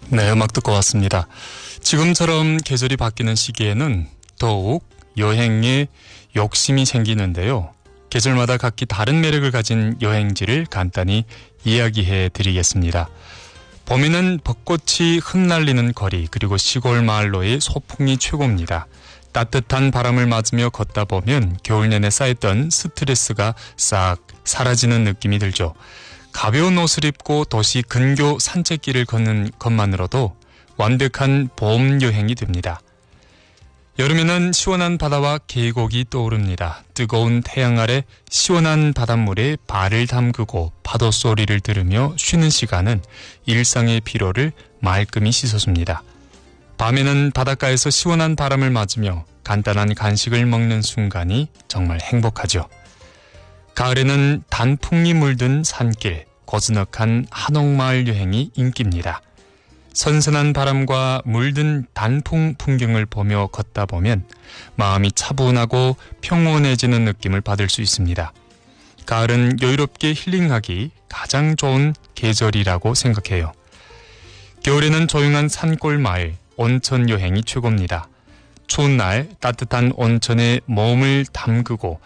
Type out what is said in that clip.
네, 음악 듣고 왔습니다. 지금처럼 계절이 바뀌는 시기에는 더욱 여행에 욕심이 생기는데요. 계절마다 각기 다른 매력을 가진 여행지를 간단히 이야기해 드리겠습니다. 봄에는 벚꽃이 흩날리는 거리, 그리고 시골 마을로의 소풍이 최고입니다. 따뜻한 바람을 맞으며 걷다 보면 겨울 내내 쌓였던 스트레스가 싹 사라지는 느낌이 들죠. 가벼운 옷을 입고 도시 근교 산책길을 걷는 것만으로도 완벽한 봄 여행이 됩니다. 여름에는 시원한 바다와 계곡이 떠오릅니다. 뜨거운 태양 아래 시원한 바닷물에 발을 담그고 파도 소리를 들으며 쉬는 시간은 일상의 피로를 말끔히 씻어줍니다. 밤에는 바닷가에서 시원한 바람을 맞으며 간단한 간식을 먹는 순간이 정말 행복하죠. 가을에는 단풍이 물든 산길, 고즈넉한 한옥마을 여행이 인기입니다. 선선한 바람과 물든 단풍 풍경을 보며 걷다 보면 마음이 차분하고 평온해지는 느낌을 받을 수 있습니다. 가을은 여유롭게 힐링하기 가장 좋은 계절이라고 생각해요. 겨울에는 조용한 산골 마을, 온천 여행이 최고입니다. 추운 날 따뜻한 온천에 몸을 담그고